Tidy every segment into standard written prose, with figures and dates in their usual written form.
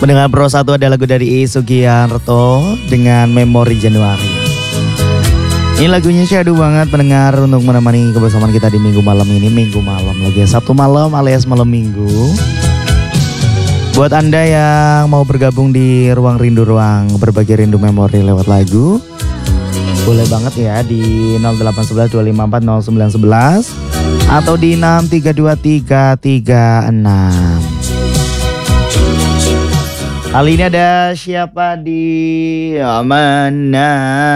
Mendengar Pro 1 ada lagu dari Sugiarto dengan Memori Januari. Ini lagunya syahdu banget pendengar untuk menemani kebersamaan kita di minggu malam ini. Minggu malam lagi Sabtu malam alias malam minggu. Buat Anda yang mau bergabung di Ruang Rindu, Ruang Berbagi Rindu Memori lewat lagu, boleh banget ya di 0811 254 0911 atau di 6323336. Kali ini ada siapa di mana?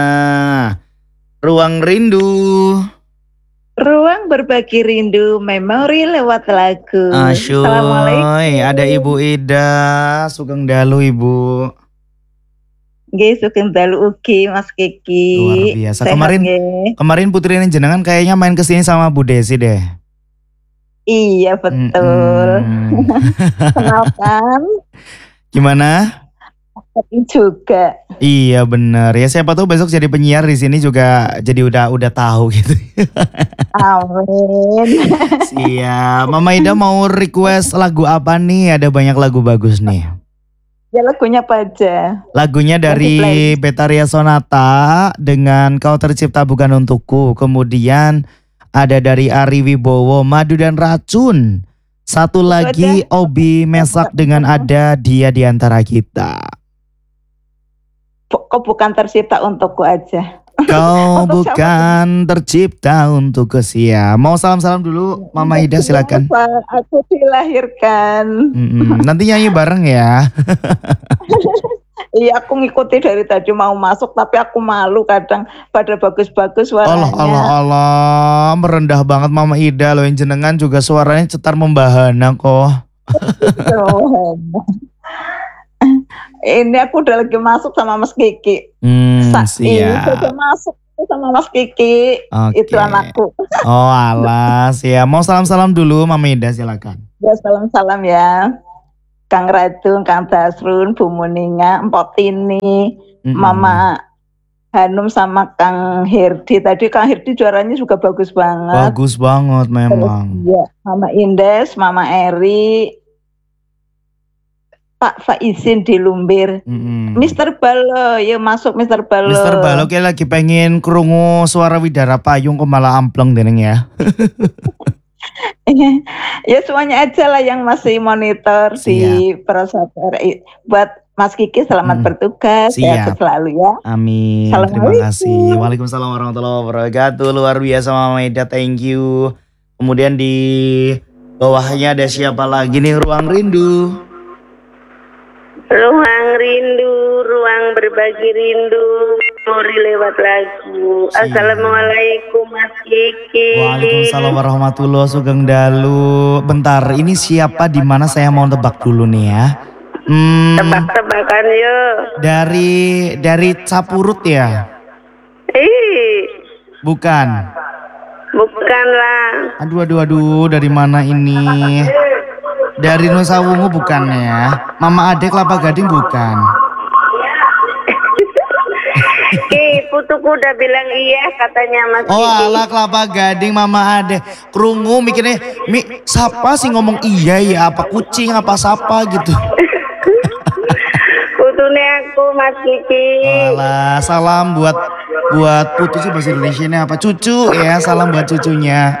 Ruang Rindu. Ruang Berbagi Rindu Memori lewat lagu. Asyoy, Assalamualaikum. ada Ibu Ida, Sugeng Dalu Ibu. Nggih, Sugeng Dalu ugi Mas Kiki. Luar biasa. Sehat, Kemarin putri ini jenengan kayaknya main kesini sama Bu Desi deh. Iya betul. Kenalkan. Gimana? Juga. Iya benar ya, siapa tahu besok jadi penyiar di sini juga jadi udah tahu gitu. Amin. Siap. Mama Ida mau request lagu apa nih? Ada banyak lagu bagus nih. Ya lagunya apa aja? Lagunya dari Betaria Sonata dengan Kau Tercipta Bukan Untukku. Kemudian ada dari Ari Wibowo, Madu dan Racun. Satu lagi Obi Mesak dengan Ada Dia di Antara Kita. Kau bukan tercipta untukku aja. Kau bukan tercipta untuk kesia. Mau salam-salam dulu Mama Ida silakan. Aku dilahirkan. Nanti nyanyi bareng ya. Iya, aku ngikuti dari tadi mau masuk tapi aku malu kadang pada bagus-bagus suaranya. Allah, merendah banget Mama Ida loh, yang jenengan juga suaranya cetar membahana kok. Ini aku udah lagi masuk sama Mas Kiki. Siap. Udah masuk sama Mas Kiki. Okay. Itu anakku. Oh alas ya. Mau salam-salam dulu Mama Ida silakan. Ya salam-salam ya. Kang Radung, Kang Dasrun, Bu Muninga, Empok Tini, Mama Hanum sama Kang Herdi. Tadi Kang Herdi juaranya juga bagus banget. Bagus banget memang. Ya, Mama Indes, Mama Eri, Pak Faizin di Lumbir. Mister Balo, ya masuk Mister Balo. Mister Balo kayak lagi pengen krungu suara Widara Payung kok malah ampleng deneng ya. Ya semuanya aja lah yang masih monitor. Siap. Di Persat RI. Buat Mas Kiki selamat bertugas. Sehat selalu ya. Amin. Terima kasih. Waalaikumsalam warahmatullahi wabarakatuh. Luar biasa Mama Ida, thank you. Kemudian di bawahnya ada siapa lagi nih? Ruang Rindu. Ruang Rindu, Ruang Berbagi Rindu, Memori lewat lagu. Assalamualaikum Mas Kiki. Waalaikumsalam warahmatullahi wabarakatuh. Sugeng Dalu. Bentar, ini siapa di mana saya mau tebak dulu nih ya. Tebak-tebakan yuk. Dari Capurut ya? Bukan. Bukanlah. Aduh, dari mana ini? Dari Nusa Wungu bukan ya? Mama Ade Kelapa Gading bukan? Putuku udah bilang iya katanya Mas Kiki. Oh alah Kelapa Gading Mama Ade. Krungu mikirnya, siapa sih ngomong iya ya? Apa kucing apa sapa gitu? Putune aku Mas Kiki. Alah, salam buat putu sih bahasa Indonesia apa? Cucu ya, salam buat cucunya.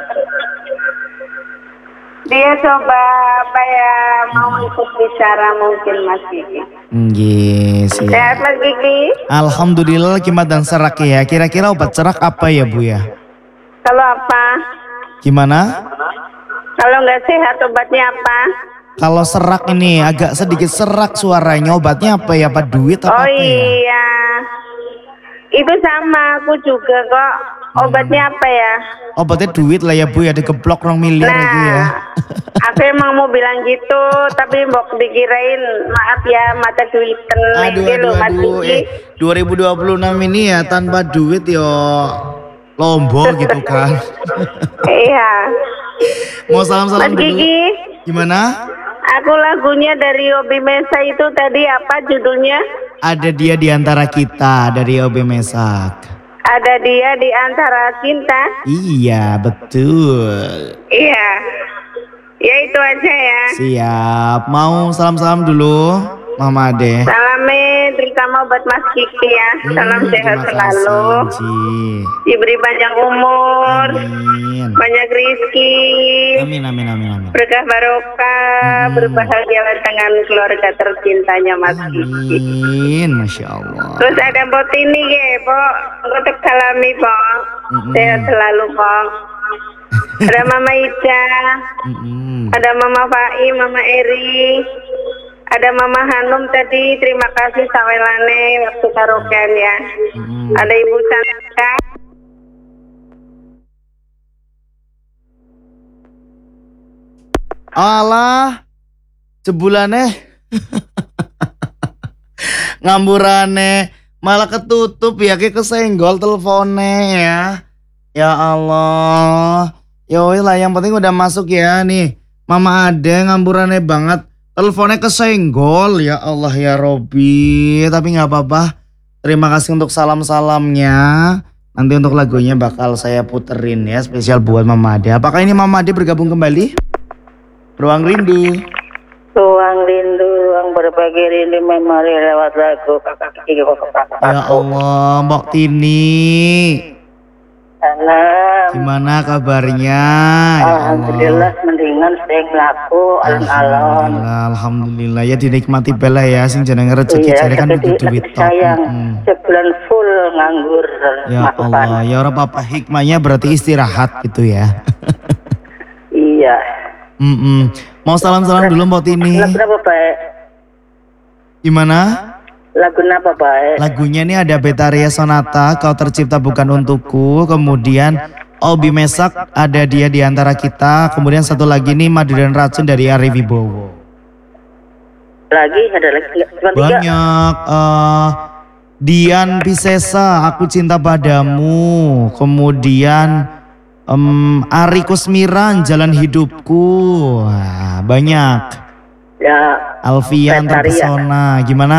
Dia coba apa ya mau ikut bicara mungkin Mas Kiki. Yes, ya. Sehat Mas Kiki? Alhamdulillah kimat dan serak ya. Kira-kira obat serak apa ya Bu ya? Kalau apa? Gimana? Kalau nggak sehat obatnya apa? Kalau serak ini agak sedikit serak suaranya, obatnya apa ya? Apa duit apa ya? Iya. Itu sama aku juga kok. Obatnya apa ya? Obatnya duit lah ya Bu ya, digeblok 2 miliar lagi ya. Aku emang mau bilang gitu, tapi mau dikirain maaf ya mata duit Aduh, 2026 ini ya tanpa duit yo lombok gitu kan. Iya. Mau salam-salam Mas dulu. Kiki. Gimana? Aku lagunya dari Obi Mesa itu tadi apa judulnya? Ada Dia di Antara Kita dari Obi Mesak. Ada Dia di Antara Cinta. Iya betul. Iya. Ya itu aja ya. Siap. Mau salam-salam dulu Mama Ade. Salamnya terutama buat Mas Kiki ya. Salam sehat Terima selalu. kasih, Diberi panjang umur, Amin. banyak rezeki, Amin. berkah barokah, berbahagia dengan keluarga tercintanya Mas Kiki. Amin. Masya Allah. Terus ada Mbok Tini ya, Pok. Untuk salami, Pok. Sehat selalu, Pok. Ada Mama Ida, ada Mama Fai, Mama Eri, ada Mama Hanum tadi. Terima kasih sawelane waktu karaokean ya. Ada Ibu Sandra. Alah, sebulannya ngamburane malah ketutup ya, kayak kesenggol teleponnya ya. Ya Allah. Ya lah, yang penting udah masuk ya nih. Mama Ade ngamburannya banget. Teleponnya kesenggol, ya Allah ya Robi. Tapi nggak apa-apa. Terima kasih untuk salam-salamnya. Nanti untuk lagunya bakal saya puterin ya, spesial buat Mama Ade. Apakah ini Mama Ade bergabung kembali? Ruang Rindu. Ruang rindu, ruang berbagi rindu memori lewat lagu kakak Kiki. Ya Allah, Mbok Tini. Salam. Gimana kabarnya? Alhamdulillah mendingan sing mlaku alon-alon. Alhamdulillah ya, dinikmati bela ya, sing jenenge rezeki jare kan kudu duit tok. Sayang, sebulan full nganggur. Ya Allah, ya ora apa-apa, hikmahnya berarti istirahat gitu ya. Iya. Mau salam-salam dulu Mbok Tini. Lagu apa baik? Gimana? Lagu apa baik? Lagunya ini ada Betaria Sonata, Kau Tercipta Bukan Untukku. Kemudian Obi Mesak, Ada Dia Di Antara Kita. Kemudian satu lagi nih Madu dan Racun dari Ari Wibowo. Lagi ada lagi cuma 3. Banyak. Dian Piscesa, Aku Cinta Padamu. Kemudian Ari Kusmiran, Jalan Hidupku. Wah, banyak. Ya. Alfian Terpesona. Gimana?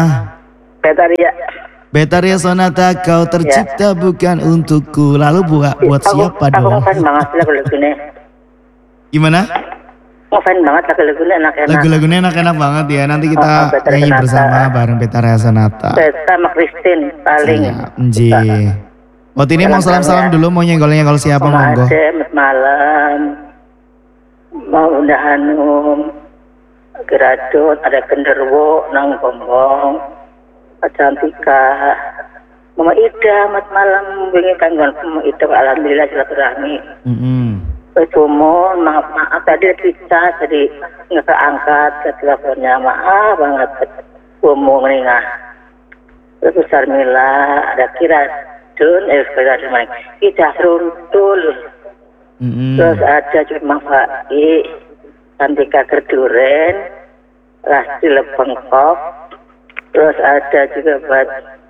Betaria Sonata, Kau Tercipta Bukan Untukku. Lalu buat siapa dong? Aku fan banget lagu-lagunya. Gimana? Aku fan banget lagu-lagunya enak-enak. Lagu-lagunya enak-enak banget ya. Nanti kita nyanyi bersama bareng Betaria Sonata. Sama Christine paling. Nji. Buat ini mau salam-salam dulu, mau nyenggol-nyenggol siapa monggo? Malam. Mau udah Hanum. Geradot, ada Genderwo, Nang Bombong. Cantika, Mama Ida, mat malam wingi kanggon Mama Ida, alhamdulillah silaturahmi. Maaf tadi bisa jadi nggak keangkat ke teleponnya, maaf banget. Ngomong nengah. Terus Sarmila, ada Kiradun, kita runtul. Terus ada cuma Fai, Cantika Gerduren, Rasti Lepengkok. Terus ada juga buat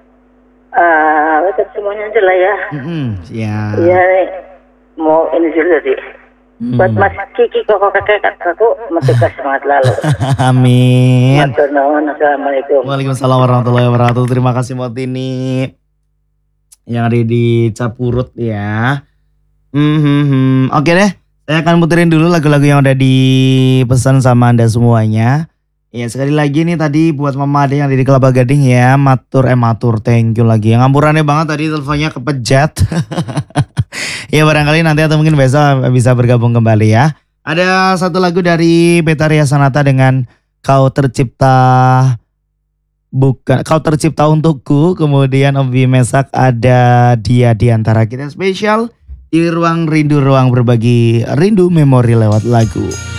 semuanya aja lah ya. Iya nih, mau ini dulu tadi. Buat Mas Kiki, kakakku masih semangat lalu. Amin. Assalamualaikum. Waalaikumsalam warahmatullahi wabarakatuh. Terima kasih Mbak Tini yang ada di Capurut ya. Oke deh, saya akan muterin dulu lagu-lagu yang udah dipesan sama Anda semuanya. Ya sekali lagi nih tadi buat Mama Ade yang ada di Kelapa Gading ya, matur thank you lagi. Yang ngamburannya banget tadi teleponnya kepejat. Ya barangkali nanti atau mungkin besok bisa bergabung kembali ya. Ada satu lagu dari Betaria Sonata dengan Kau Tercipta Untukku. Kemudian Obi Mesak, Ada Dia Di Antara Kita, spesial di Ruang Rindu, ruang berbagi rindu memori lewat lagu.